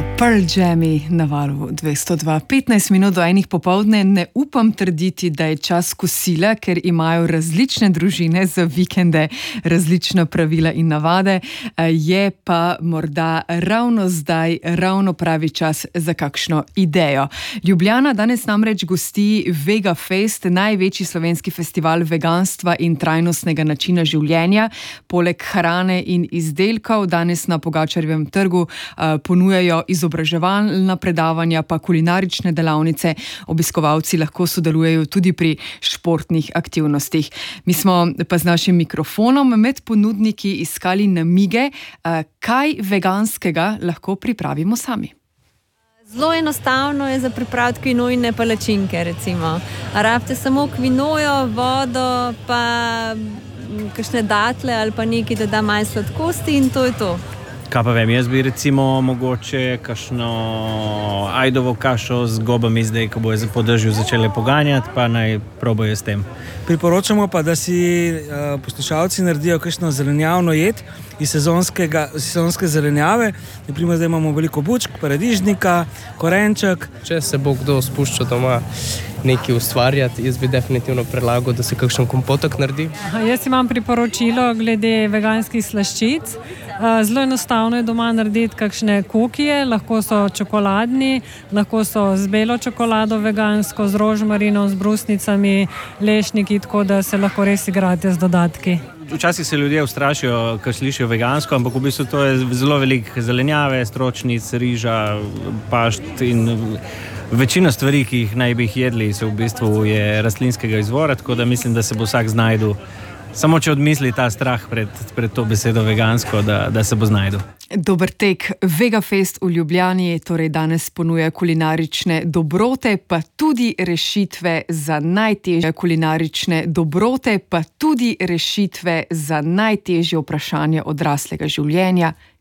Pearl Jami na valu 202. 15 minut do enih popoldne. Ne upam trditi, da je čas kosila, ker imajo različne družine za vikende različna pravila in navade. Je pa morda ravno zdaj ravno pravi čas za kakšno idejo. Ljubljana danes namreč gosti Vega Fest, največji slovenski festival veganstva in trajnostnega načina življenja. Poleg hrane in izdelkov danes na Pogačarjevem trgu ponujajo izobraževalna predavanja, pa kulinarične delavnice. Obiskovalci lahko sodelujejo tudi pri športnih aktivnostih. Mi smo pa z našim mikrofonom med ponudniki iskali namige, kaj veganskega lahko pripravimo sami. Zelo enostavno je za pripraviti kvinojine palačinke, recimo. Rabite samo kvinojo, vodo, pa kakšne datle ali pa nekaj, da da malo sladkosti in to je to. Kaj pa vem, jaz bi recimo mogoče kakšno ajdovo kašo z gobami zdaj, ko bojo po dežju začeli poganjati, pa naj probajo s tem. Priporočamo pa, da si poslušalci naredijo kakšno zelenjavno jed iz sezonske zelenjave. Naprimer, zdaj imamo veliko bučk, paradižnika, korenček. Če se bo kdo spuščal doma nekaj ustvarjati, jaz bi definitivno predlagal, da se kakšen kompotek naredi. Jaz imam priporočilo glede veganskih slaščic. Zelo enostavno je doma narediti kakšne kukije, lahko so čokoladni, lahko so z belo čokolado vegansko, z rožmarinom, z brusnicami, lešniki, tako da se lahko res igrate z dodatki. Včasih se ljudje ustrašijo, ko slišijo vegansko, ampak v bistvu to je zelo veliko zelenjave, stročnic, riža, pašt in večina stvari, ki jih naj bi jih jedli, so v bistvu je rastlinskega izvora, tako da mislim, da se bo vsak znajdu. Samo če odmisli ta strah pred to besedo vegansko, da se bo znajdu. Dober tek. Vega Fest v Ljubljani torej danes ponuja kulinarične dobrote, pa tudi rešitve za najtežje vprašanje odraslega življenja.